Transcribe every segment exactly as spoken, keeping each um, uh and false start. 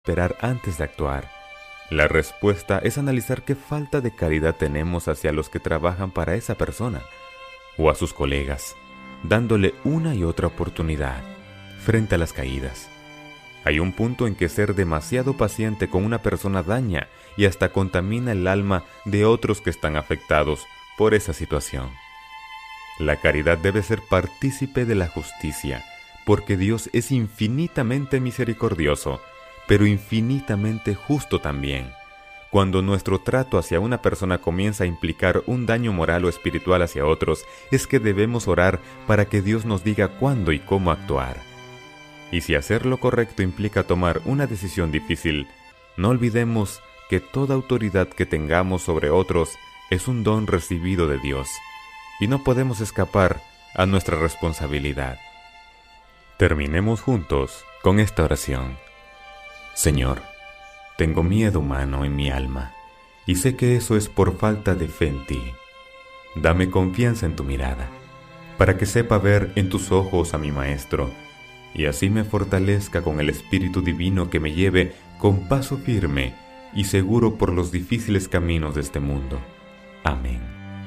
esperar antes de actuar. La respuesta es analizar qué falta de caridad tenemos hacia los que trabajan para esa persona o a sus colegas, dándole una y otra oportunidad frente a las caídas. Hay un punto en que ser demasiado paciente con una persona daña y hasta contamina el alma de otros que están afectados por esa situación. La caridad debe ser partícipe de la justicia, porque Dios es infinitamente misericordioso, pero infinitamente justo también. Cuando nuestro trato hacia una persona comienza a implicar un daño moral o espiritual hacia otros, es que debemos orar para que Dios nos diga cuándo y cómo actuar. Y si hacer lo correcto implica tomar una decisión difícil, no olvidemos que toda autoridad que tengamos sobre otros es un don recibido de Dios, y no podemos escapar a nuestra responsabilidad. Terminemos juntos con esta oración. Señor, tengo miedo humano en mi alma, y sé que eso es por falta de fe en ti. Dame confianza en tu mirada, para que sepa ver en tus ojos a mi Maestro, y así me fortalezca con el Espíritu Divino que me lleve con paso firme y seguro por los difíciles caminos de este mundo. Amén.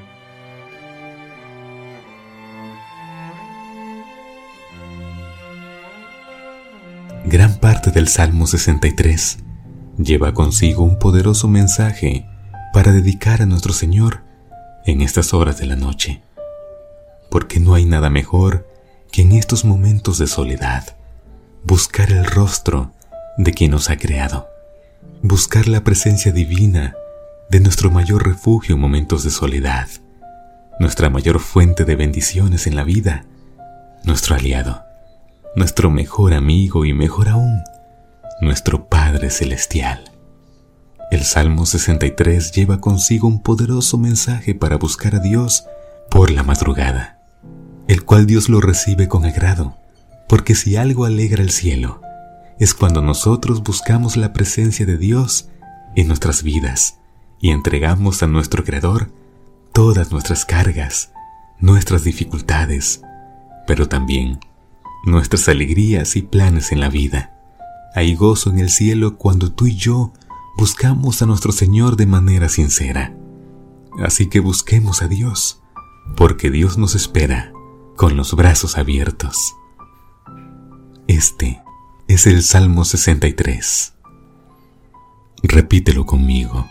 Gran parte del Salmo sesenta y tres lleva consigo un poderoso mensaje para dedicar a nuestro Señor en estas horas de la noche, porque no hay nada mejor que en estos momentos de soledad buscar el rostro de quien nos ha creado, buscar la presencia divina de nuestro mayor refugio en momentos de soledad, nuestra mayor fuente de bendiciones en la vida, nuestro aliado, nuestro mejor amigo y mejor aún, nuestro Padre Celestial. El Salmo sesenta y tres lleva consigo un poderoso mensaje para buscar a Dios por la madrugada, el cual Dios lo recibe con agrado, porque si algo alegra el cielo, es cuando nosotros buscamos la presencia de Dios en nuestras vidas y entregamos a nuestro Creador todas nuestras cargas, nuestras dificultades, pero también nuestras alegrías y planes en la vida. Hay gozo en el cielo cuando tú y yo buscamos a nuestro Señor de manera sincera. Así que busquemos a Dios, porque Dios nos espera con los brazos abiertos. Este es el Salmo sesenta y tres. Repítelo conmigo.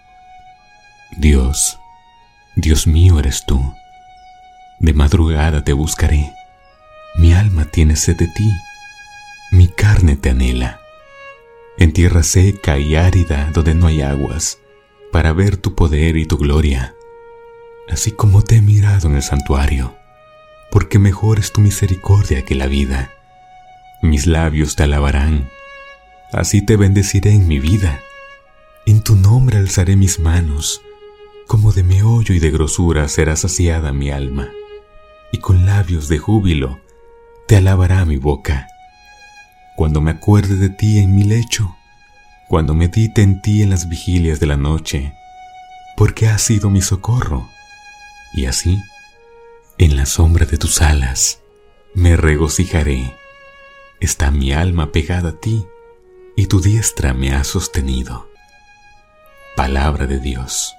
Dios, Dios mío eres tú. De madrugada te buscaré. Mi alma tiene sed de ti. Mi carne te anhela. En tierra seca y árida donde no hay aguas, para ver tu poder y tu gloria, así como te he mirado en el santuario, porque mejor es tu misericordia que la vida. Mis labios te alabarán, así te bendeciré en mi vida. En tu nombre alzaré mis manos, como de meollo y de grosura será saciada mi alma, y con labios de júbilo te alabará mi boca. Cuando me acuerde de ti en mi lecho, cuando medite en ti en las vigilias de la noche, porque has sido mi socorro, y así, en la sombra de tus alas, me regocijaré. Está mi alma pegada a ti, y tu diestra me ha sostenido. Palabra de Dios.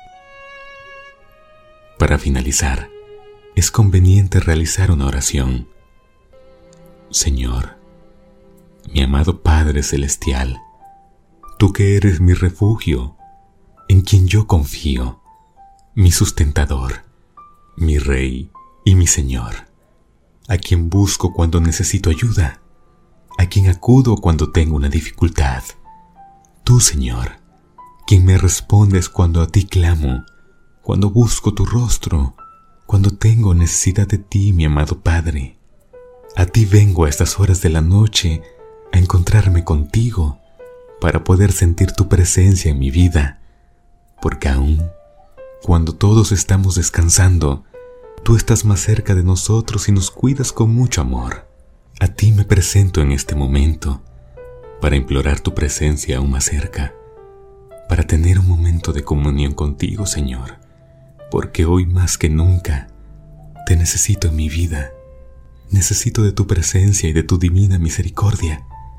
Para finalizar, es conveniente realizar una oración. Señor, mi amado Padre Celestial, tú que eres mi refugio, en quien yo confío, mi sustentador, mi Rey y mi Señor, a quien busco cuando necesito ayuda, a quien acudo cuando tengo una dificultad. Tú, Señor, quien me respondes cuando a ti clamo, cuando busco tu rostro, cuando tengo necesidad de ti, mi amado Padre. A ti vengo a estas horas de la noche a encontrarme contigo para poder sentir tu presencia en mi vida, porque aún cuando todos estamos descansando, tú estás más cerca de nosotros y nos cuidas con mucho amor. A ti me presento en este momento para implorar tu presencia aún más cerca, para tener un momento de comunión contigo, Señor, porque hoy más que nunca te necesito en mi vida. Necesito de tu presencia y de tu divina misericordia.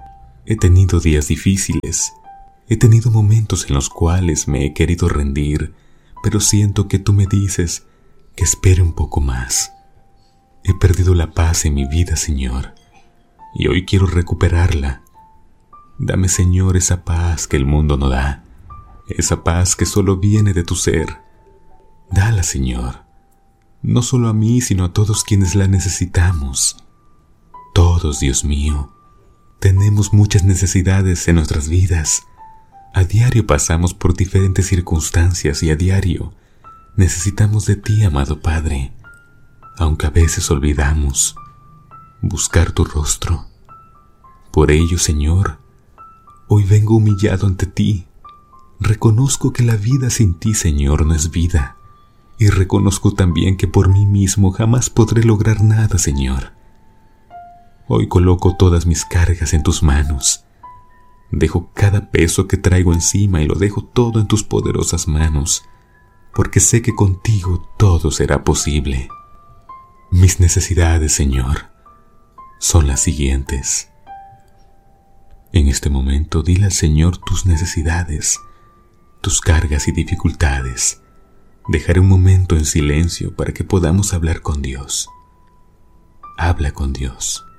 He tenido días difíciles, he tenido momentos en los cuales me he querido rendir, pero siento que tú me dices que espere un poco más. He perdido la paz en mi vida, Señor, y hoy quiero recuperarla. Dame, Señor, esa paz que el mundo no da, esa paz que solo viene de tu ser. Dala, Señor, no solo a mí, sino a todos quienes la necesitamos. Todos, Dios mío, tenemos muchas necesidades en nuestras vidas. A diario pasamos por diferentes circunstancias y a diario necesitamos de ti, amado Padre, aunque a veces olvidamos buscar tu rostro. Por ello, Señor, hoy vengo humillado ante ti. Reconozco que la vida sin ti, Señor, no es vida, y reconozco también que por mí mismo jamás podré lograr nada, Señor. Hoy coloco todas mis cargas en tus manos. Dejo cada peso que traigo encima y lo dejo todo en tus poderosas manos, porque sé que contigo todo será posible. Mis necesidades, Señor, son las siguientes. En este momento, dile al Señor tus necesidades, tus cargas y dificultades. Dejaré un momento en silencio para que podamos hablar con Dios. Habla con Dios.